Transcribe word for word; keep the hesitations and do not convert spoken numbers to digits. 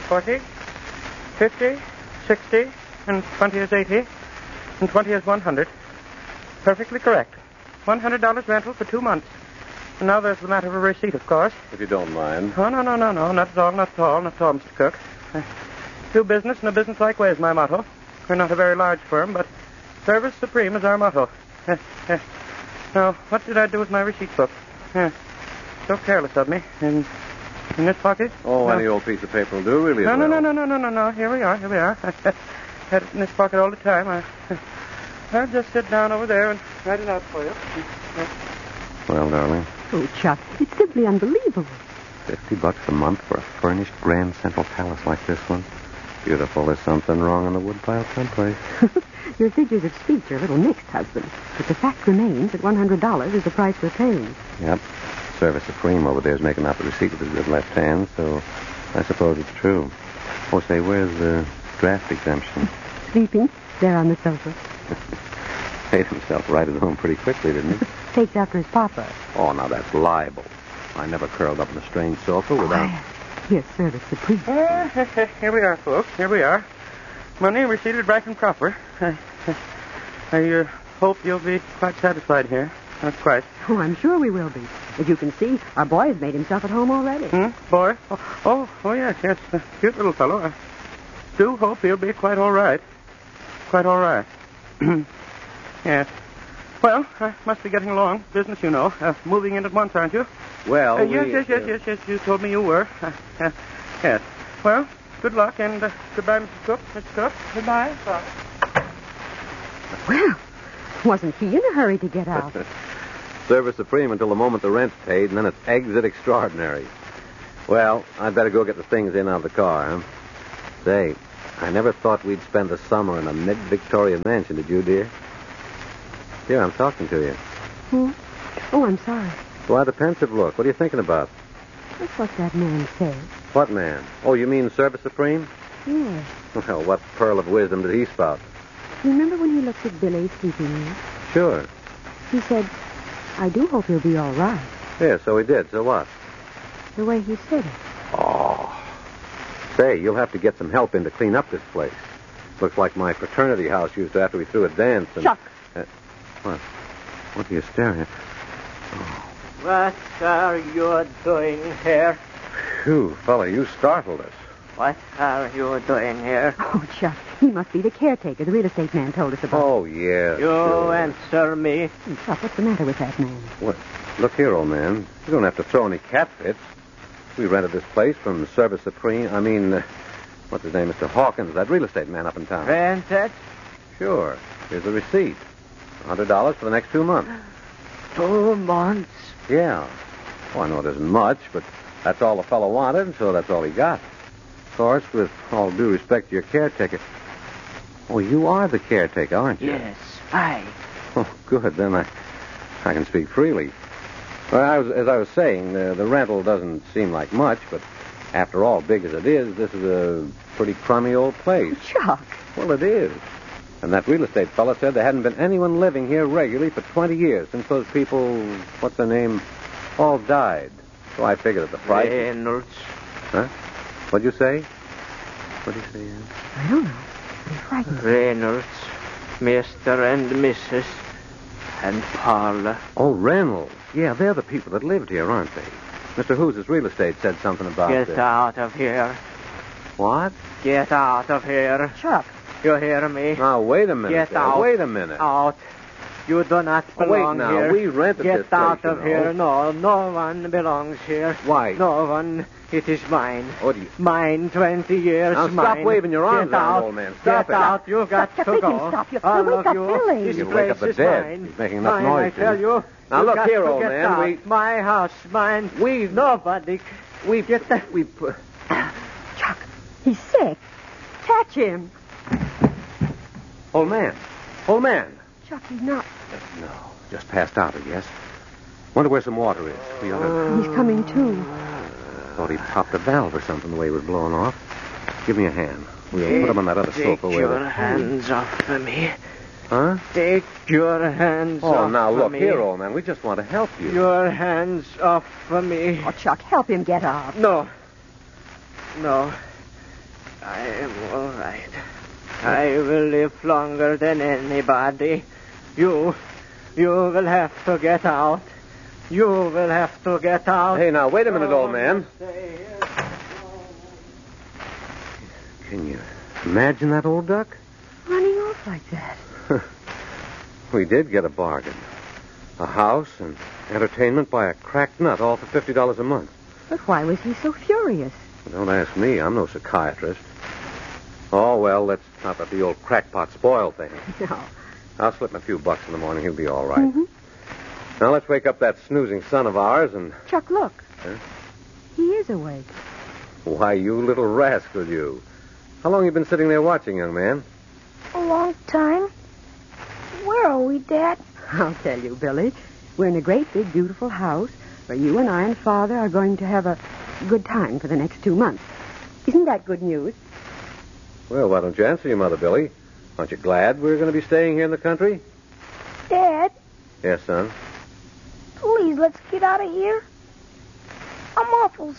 forty, fifty, sixty, and twenty is eighty, and twenty is one hundred. Perfectly correct. one hundred dollars rental for two months. And now there's the matter of a receipt, of course. If you don't mind. Oh, no, no, no, no. Not at all, not at all, not at all, Mister Cook. Uh, do business in a business-like way is my motto. We're not a very large firm, but service supreme is our motto. Uh, uh. Now, what did I do with my receipt book? Uh, so careless of me. In, in this pocket? Oh, no. Any old piece of paper will do, really. No, no, well. no, no, no, no, no, no. Here we are, here we are. I had it in this pocket all the time. I, I'll just sit down over there and write it out for you. Well, darling. Oh, Chuck, it's simply unbelievable. Fifty bucks a month for a furnished Grand Central Palace like this one. Beautiful. There's something wrong in the woodpile someplace. Your figures of speech are a little mixed, husband. But the fact remains that one hundred dollars is the price we're paying. Yep. Service Supreme over there is making out the receipt with his good left hand, so I suppose it's true. Oh, say, where's the draft exemption? Sleeping there on the sofa. Made himself right at home pretty quickly, didn't he? Takes after his papa. Oh, now that's libel. I never curled up in a strange sofa without... Oh, here's Service Supreme. Uh, here we are, folks. Here we are. Money receipted right and proper. I, I uh, hope you'll be quite satisfied here. Not quite. Oh, I'm sure we will be. As you can see, our boy has made himself at home already. Hmm? Boy? Oh, oh, oh yes, yes. A cute little fellow. I do hope he'll be quite all right. Quite all right. Yes. Well, I must be getting along. Business, you know. Uh, moving in at once, aren't you? Well, uh, yes, we, yes, yes, uh, yes, yes. You told me you were. Uh, uh, yes. Well, good luck, and uh, goodbye, Missus Cook. Mister Cook, goodbye. Bye. Well, wasn't he in a hurry to get out? Service Supreme until the moment the rent's paid, and then it's exit extraordinary. Well, I'd better go get the things in out of the car, huh? Say, I never thought we'd spend the summer in a mid-Victorian mansion, did you, dear? Dear, I'm talking to you. Hmm? Oh, I'm sorry. Why the pensive look? What are you thinking about? That's what that man said. What man? Oh, you mean Service Supreme? Yes. Well, what pearl of wisdom did he spout? Remember when he looked at Billy sleeping there? Sure. He said, I do hope he'll be all right. Yeah, so he did. So what? The way he said it. Oh. Say, you'll have to get some help in to clean up this place. Looks like my fraternity house used to after we threw a dance and... Chuck! Uh, what? What are you staring at? Oh. What are you doing here? Phew, fella, you startled us. What are you doing here? Oh, Chuck, he must be the caretaker the real estate man told us about. Oh, yeah, You sure. answer me. Chuck, what's the matter with that man? What? Look here, old man. You don't have to throw any cat fits. We rented this place from Service Supreme. I mean, uh, what's his name? Mister Hawkins, that real estate man up in town. Rented? Sure. Here's the receipt. one hundred dollars for the next two months. Two months. Yeah. Well, I know it isn't much, but that's all the fellow wanted, and so that's all he got. Of course, with all due respect to your caretaker. Oh, you are the caretaker, aren't you? Yes, I. Oh, good. Then I, I can speak freely. Well, I was, as I was saying, the, the rental doesn't seem like much, but after all, big as it is, this is a pretty crummy old place. Chuck! Well, it is. And that real estate fella said there hadn't been anyone living here regularly for twenty years since those people, what's their name, all died. So I figured at the price... Reynolds. Huh? What'd you say? What'd you say, Ann? I don't know. I'm frightened. Reynolds, Mister and Missus and Paula. Oh, Reynolds. Yeah, they're the people that lived here, aren't they? Mister Hughes' real estate said something about... Get the... out of here. What? Get out of here. Chuck! You hear me? Now, wait a minute. Get there. out. Wait a minute. Out. You do not Oh, wait belong now. here. We rented Get this place, out you of know. here. No, no one belongs here. Why? No one. It is mine. What do you... Mine, twenty years, Now, stop mine. waving your arms Get around, out. old man. Stop Get it. out. You've got Chuck, to make go. him stop you. All Wake of up you. Billy. This You place wake up the is dead. mine. He's making enough mine, noise, I tell too. you. Now, You've look got here, to old get man, out. we- My house, mine. We- Nobody. We... Get the... We... Chuck, he's sick. Catch him. Old man. Old man. Chuck, he's not. No, just passed out, I guess. Wonder where some water is. We ought to... He's coming too. Thought he popped a valve or something the way it was blowing off. Give me a hand. We'll put him on that other Take sofa where... your the- hands off of me. Huh? Take your hands Oh, off now, of look me. here, old man. We just want to help you. Your hands off of me. Oh, Chuck, help him get up. No. No. I am all right. I will live longer than anybody. You, you will have to get out. You will have to get out. Hey, now, wait a minute, old man. Can you imagine that, old duck? Running off like that. We did get a bargain. A house and entertainment by a cracked nut, all for fifty dollars a month. But why was he so furious? Don't ask me. I'm no psychiatrist. Oh, well, let's not let the old crackpot spoil things. No. I'll slip him a few bucks in the morning. He'll be all right. Mm-hmm. Now, let's wake up that snoozing son of ours and... Chuck, look. Huh? He is awake. Why, you little rascal, you. How long you been sitting there watching, young man? A long time. Where are we, Dad? I'll tell you, Billy. We're in a great, big, beautiful house where you and I and Father are going to have a good time for the next two months. Isn't that good news? Well, why don't you answer your mother, Billy? Aren't you glad we're going to be staying here in the country? Dad, Yes, son. please let's get out of here. I'm awful